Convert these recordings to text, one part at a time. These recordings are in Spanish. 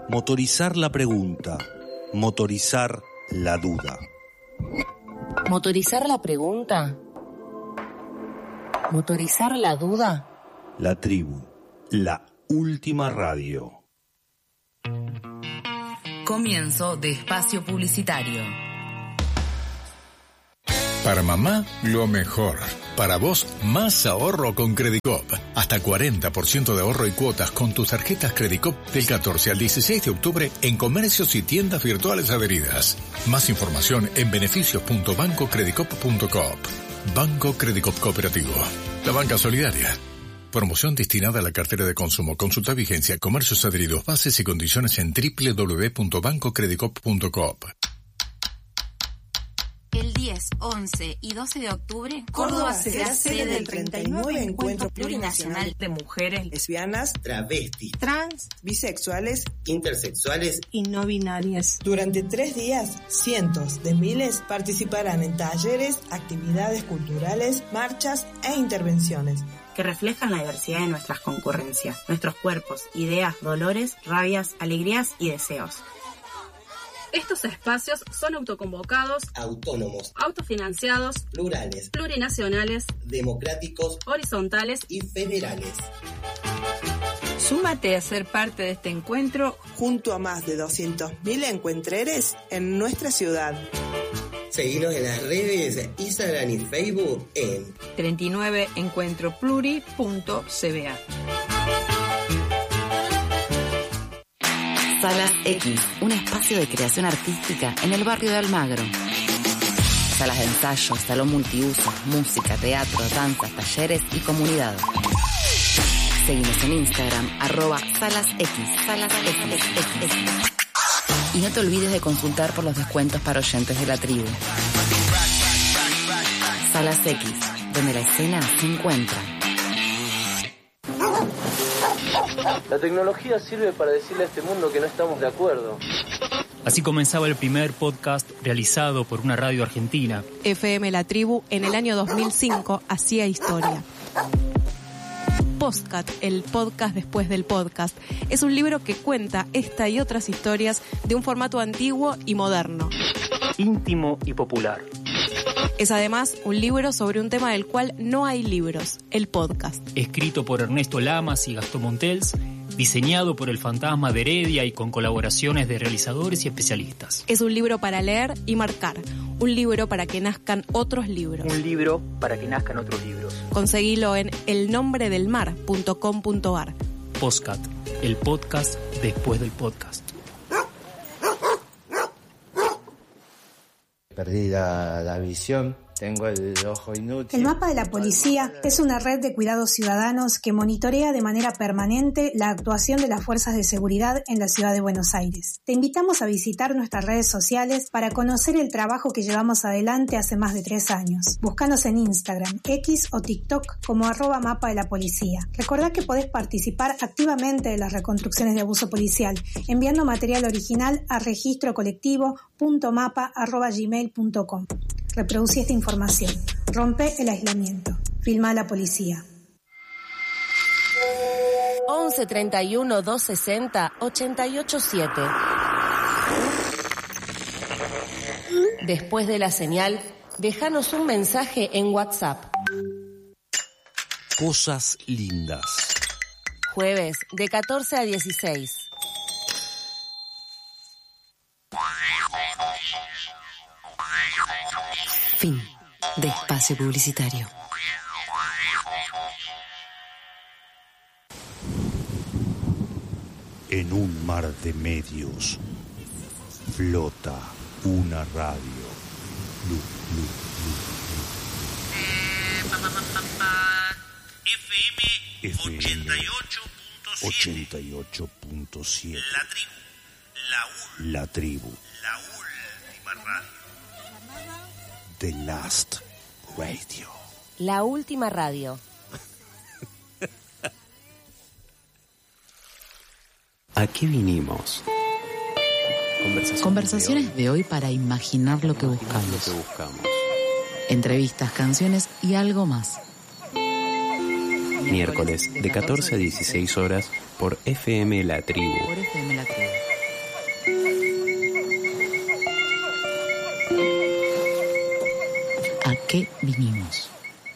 Motorizar la pregunta, motorizar la duda. ¿Motorizar la pregunta? ¿Motorizar la duda? La tribu, la última radio. Comienzo de espacio publicitario. Para mamá, lo mejor. Para vos, más ahorro con Credicop. Hasta 40% de ahorro y cuotas con tus tarjetas Credicop del 14 al 16 de octubre en comercios y tiendas virtuales adheridas. Más información en beneficios.bancocredicop.coop. Banco Credicop Cooperativo. La banca solidaria. Promoción destinada a la cartera de consumo. Consulta vigencia, comercios adheridos, bases y condiciones en www.bancocredicop.coop. El 10, 11 y 12 de octubre, Córdoba será sede del 39 Encuentro Plurinacional de Mujeres Lesbianas, Travestis, Trans, Bisexuales, Intersexuales y no binarias. Durante 3 días, cientos de miles participarán en talleres, actividades culturales, marchas e intervenciones que reflejan la diversidad de nuestras concurrencias, nuestros cuerpos, ideas, dolores, rabias, alegrías y deseos. Estos espacios son autoconvocados, autónomos, autofinanciados, plurales, plurinacionales, democráticos, horizontales y federales. Súmate a ser parte de este encuentro junto a más de 200.000 encuentreres en nuestra ciudad. Seguinos en las redes Instagram y Facebook en 39encuentropluri.cba. Salas X, un espacio de creación artística en el barrio de Almagro. Salas de ensayo, salón multiuso, música, teatro, danzas, talleres y comunidad. Seguinos en Instagram, @SalasX. Y no te olvides de consultar por los descuentos para oyentes de la tribu. Salas X, donde la escena se encuentra. La tecnología sirve para decirle a este mundo que no estamos de acuerdo. Así comenzaba el primer podcast realizado por una radio argentina. FM La Tribu en el año 2005 hacía historia. Postcat, el podcast después del podcast, es un libro que cuenta esta y otras historias de un formato antiguo y moderno. Íntimo y popular. Es además un libro sobre un tema del cual no hay libros, el podcast. Escrito por Ernesto Lamas y Gastón Montels, diseñado por el Fantasma de Heredia y con colaboraciones de realizadores y especialistas. Es un libro para leer y marcar, un libro para que nazcan otros libros. Un libro para que nazcan otros libros. Conseguilo en elnombredelmar.com.ar. Postcat, el podcast después del podcast. Perdí la visión, tengo el ojo inútil. El Mapa de la Policía es una red de cuidados ciudadanos que monitorea de manera permanente la actuación de las fuerzas de seguridad en la ciudad de Buenos Aires. Te invitamos a visitar nuestras redes sociales para conocer el trabajo que llevamos adelante hace más de 3 años. Búscanos en Instagram, X o TikTok como @Mapa de la Policía. Recordá que podés participar activamente de las reconstrucciones de abuso policial enviando material original a registrocolectivo.mapa@gmail.com. Reproducí esta información. Rompe el aislamiento. Filma a la policía. 11 31 260 887. Después de la señal, déjanos un mensaje en WhatsApp. Cosas lindas. Jueves de 14 a 16. Fin de espacio publicitario. En un mar de medios flota una radio. FM 88.7. La tribu. La última radio. The Last Radio. La última radio. ¿A qué vinimos? Conversaciones de hoy para imaginar lo que buscamos. Entrevistas, canciones y algo más. Miércoles de 14 a 16 horas por FM La Tribu. ¿A qué vinimos?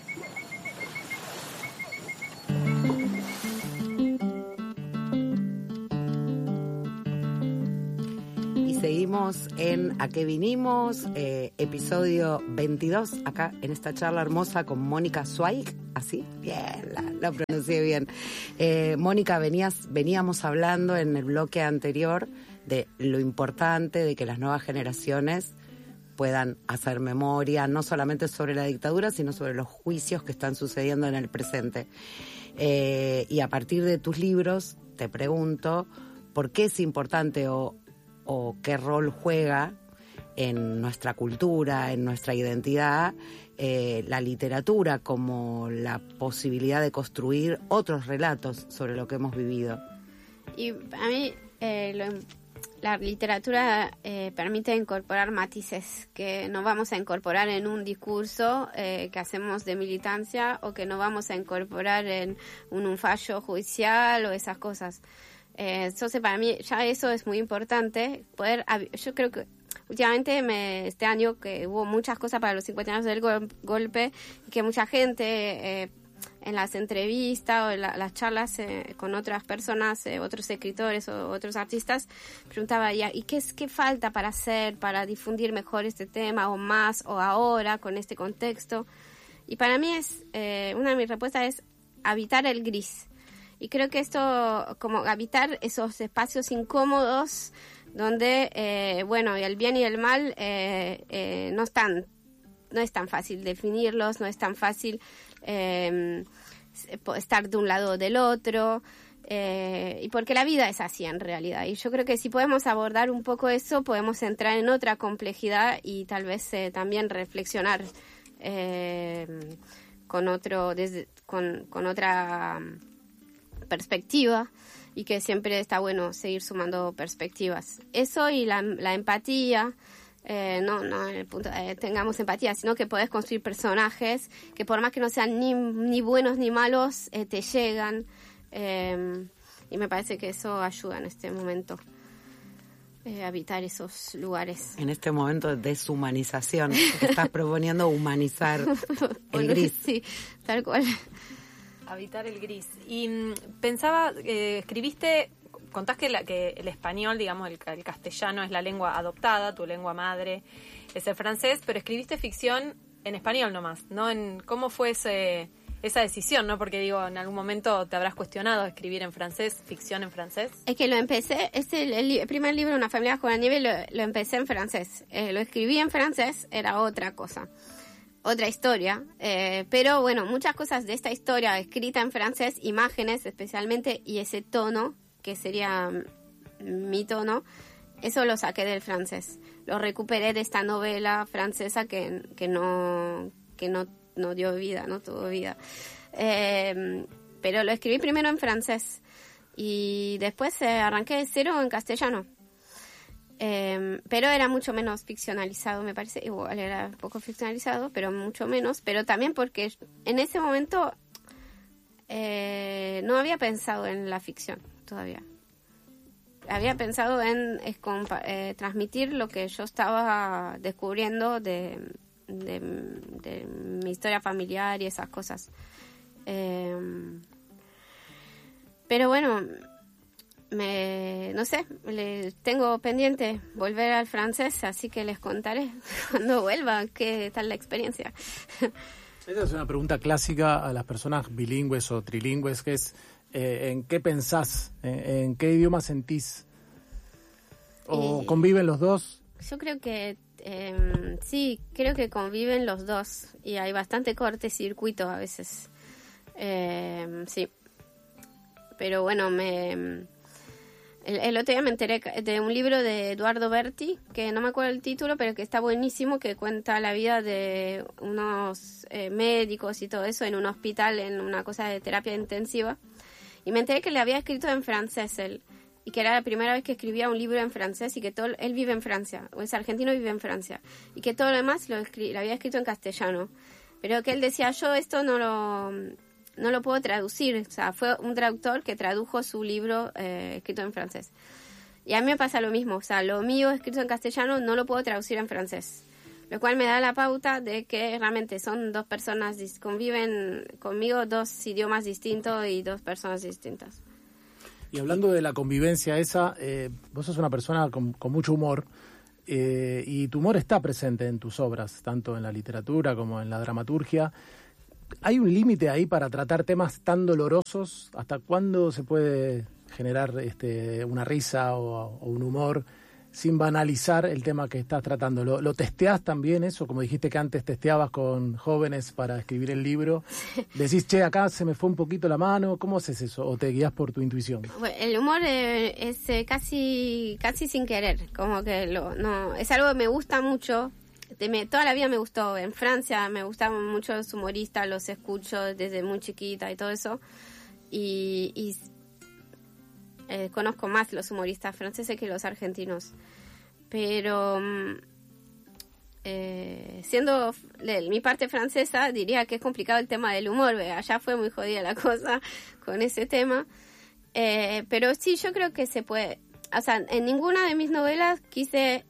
Seguimos en ¿A qué vinimos? Episodio 22, acá en esta charla hermosa con Mónica Zweig. ¿Así? Bien, la pronuncié bien. Mónica, veníamos hablando en el bloque anterior de lo importante de que las nuevas generaciones puedan hacer memoria, no solamente sobre la dictadura, sino sobre los juicios que están sucediendo en el presente. Y a partir de tus libros, te pregunto, ¿por qué es importante o qué rol juega en nuestra cultura, en nuestra identidad, la literatura como la posibilidad de construir otros relatos sobre lo que hemos vivido? Y a mí la literatura permite incorporar matices que no vamos a incorporar en un discurso que hacemos de militancia, o que no vamos a incorporar en un fallo judicial o esas cosas. Entonces para mí ya eso es muy importante, yo creo que últimamente este año que hubo muchas cosas para los 50 años del golpe, y que mucha gente en las entrevistas o en las charlas con otras personas, otros escritores o otros artistas, preguntaba ¿y qué falta para hacer, para difundir mejor este tema, o más, o ahora con este contexto? Y para mí una de mis respuestas es habitar el gris. Y creo que esto, como habitar esos espacios incómodos donde, el bien y el mal no es tan fácil definirlos, no es tan fácil estar de un lado o del otro, y porque la vida es así en realidad. Y yo creo que si podemos abordar un poco eso, podemos entrar en otra complejidad y tal vez también reflexionar con otra perspectiva, y que siempre está bueno seguir sumando perspectivas. Eso y la empatía, no en el punto de tengamos empatía, sino que podés construir personajes que por más que no sean ni buenos ni malos, te llegan, y me parece que eso ayuda en este momento, habitar esos lugares. En este momento de deshumanización, que estás proponiendo humanizar el gris. Sí, tal cual. Habitar el gris. Y pensaba, contás que el español, digamos, el castellano es la lengua adoptada, tu lengua madre es el francés, pero escribiste ficción en español nomás, ¿no? ¿Cómo fue esa decisión, no? Porque digo, en algún momento te habrás cuestionado escribir en francés, ficción en francés. Es que lo empecé, el primer libro, Una familia bajo la nieve, lo empecé en francés. Lo escribí en francés, era otra cosa. Otra historia, pero bueno, muchas cosas de esta historia escrita en francés, imágenes especialmente, y ese tono, que sería mi tono, eso lo saqué del francés. Lo recuperé de esta novela francesa que no dio vida, no tuvo vida. Pero lo escribí primero en francés y después arranqué de cero en castellano. Pero era mucho menos ficcionalizado, me parece. Igual era poco ficcionalizado, pero mucho menos. Pero también porque en ese momento no había pensado en la ficción todavía. Había pensado en transmitir lo que yo estaba descubriendo de mi historia familiar y esas cosas. Pero bueno, no sé, tengo pendiente volver al francés, así que les contaré cuando vuelva qué tal la experiencia. Esa es una pregunta clásica a las personas bilingües o trilingües, que es ¿en qué pensás? ¿En qué idioma sentís? ¿O conviven los dos? Yo creo que sí, creo que conviven los dos y hay bastante cortocircuito a veces. Sí, pero bueno, el otro día me enteré de un libro de Eduardo Berti, que no me acuerdo el título, pero que está buenísimo, que cuenta la vida de unos médicos y todo eso en un hospital, en una cosa de terapia intensiva. Y me enteré que le había escrito en francés él, y que era la primera vez que escribía un libro en francés, y que él vive en Francia, o es argentino y vive en Francia, y que todo lo demás lo había escrito en castellano. Pero que él decía, yo esto no lo puedo traducir, o sea, fue un traductor que tradujo su libro escrito en francés. Y a mí me pasa lo mismo, o sea, lo mío escrito en castellano no lo puedo traducir en francés, lo cual me da la pauta de que realmente son dos personas, conviven conmigo dos idiomas distintos y dos personas distintas. Y hablando de la convivencia esa, vos sos una persona con mucho humor, y tu humor está presente en tus obras, tanto en la literatura como en la dramaturgia. ¿Hay un límite ahí para tratar temas tan dolorosos? ¿Hasta cuándo se puede generar una risa o un humor sin banalizar el tema que estás tratando? ¿Lo testeás también eso? Como dijiste que antes testeabas con jóvenes para escribir el libro. Decís, che, acá se me fue un poquito la mano. ¿Cómo haces eso? ¿O te guías por tu intuición? Bueno, el humor es casi sin querer. Como que no es algo que me gusta mucho. Toda la vida me gustó. En Francia me gustaban mucho los humoristas, los escucho desde muy chiquita y todo eso. Y conozco más los humoristas franceses que los argentinos. Pero siendo mi parte francesa, diría que es complicado el tema del humor. Allá fue muy jodida la cosa con ese tema. Pero sí, yo creo que se puede. O sea, en ninguna de mis novelas quise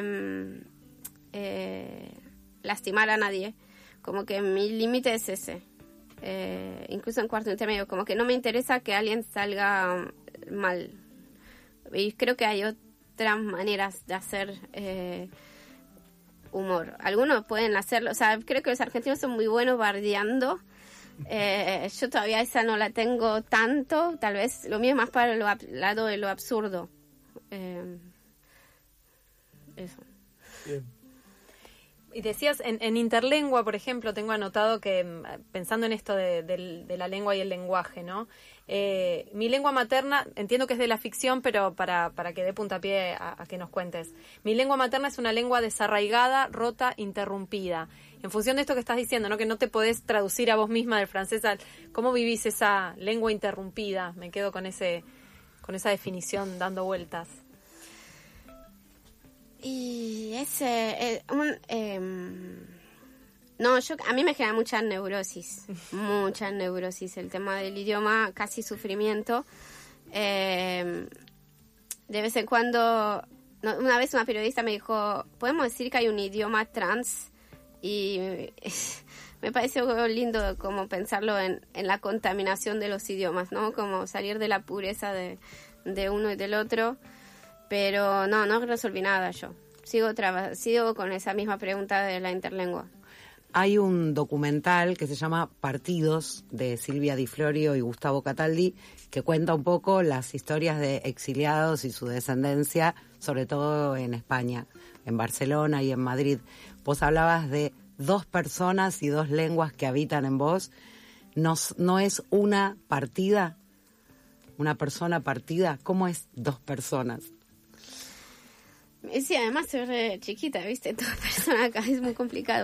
lastimar a nadie. Como que mi límite es ese. Incluso en Cuarto Intermedio, como que no me interesa que alguien salga mal. Y creo que hay otras maneras de hacer humor. Algunos pueden hacerlo, o sea, creo que los argentinos son muy buenos bardeando. Yo todavía esa no la tengo tanto, tal vez lo mío es más para el lado de lo absurdo. Eso. Bien. Y decías, en Interlengua, por ejemplo, tengo anotado que, pensando en esto de la lengua y el lenguaje, ¿no? Mi lengua materna, entiendo que es de la ficción, pero para que dé puntapié a que nos cuentes. Mi lengua materna es una lengua desarraigada, rota, interrumpida. En función de esto que estás diciendo, ¿no? Que no te podés traducir a vos misma del francés, ¿cómo vivís esa lengua interrumpida? Me quedo con esa definición dando vueltas. Y a mí me genera mucha neurosis el tema del idioma, casi sufrimiento. De vez en cuando, una vez una periodista me dijo, ¿podemos decir que hay un idioma trans? Y me pareció lindo como pensarlo en la contaminación de los idiomas, ¿no? Como salir de la pureza de uno y del otro. Pero no resolví nada yo. Sigo con esa misma pregunta de la interlengua. Hay un documental que se llama Partidos, de Silvia Di Florio y Gustavo Cataldi, que cuenta un poco las historias de exiliados y su descendencia, sobre todo en España, en Barcelona y en Madrid. Vos hablabas de 2 personas y 2 lenguas que habitan en vos. ¿No es una partida? ¿Una persona partida? ¿Cómo es 2 personas? Sí, además soy re chiquita, ¿viste? Toda persona acá es muy complicado.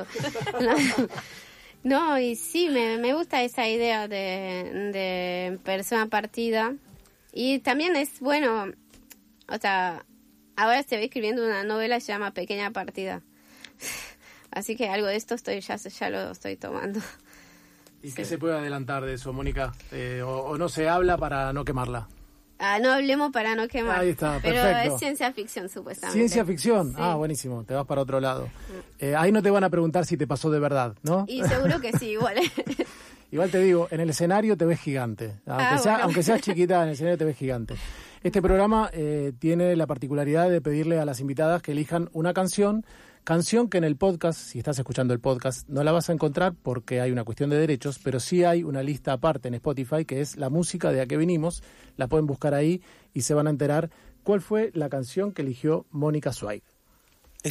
No, y sí, me gusta esa idea de persona partida. Y también es bueno, o sea, ahora estoy escribiendo una novela que se llama Pequeña Partida. Así que algo de esto ya lo estoy tomando. ¿Y qué se puede adelantar de eso, Mónica? ¿O no se habla para no quemarla? No hablemos para no quemar. Ahí está, pero perfecto. es ciencia ficción, supuestamente. ¿Ciencia ficción? Sí. Buenísimo, te vas para otro lado. Ahí no te van a preguntar si te pasó de verdad, ¿no? Y seguro que sí, igual. Igual te digo, en el escenario te ves gigante. Aunque seas chiquita, en el escenario te ves gigante. Este programa tiene la particularidad de pedirle a las invitadas que elijan una canción que en el podcast, si estás escuchando el podcast, no la vas a encontrar porque hay una cuestión de derechos, pero sí hay una lista aparte en Spotify que es la música de A Qué Vinimos. La pueden buscar ahí y se van a enterar cuál fue la canción que eligió Mónica Zweig.